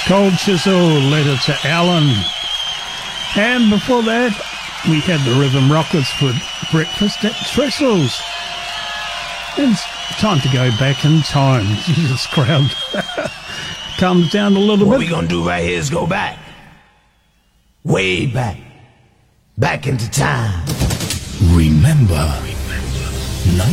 Cold Chisel, Letter to Alan. And before that, we had the Rhythm Rockets for Breakfast at Trestles. It's time to go back in time. Jesus, crowd. Comes down a little bit. What we gonna do right here is go back. Way back. Back into time. Remember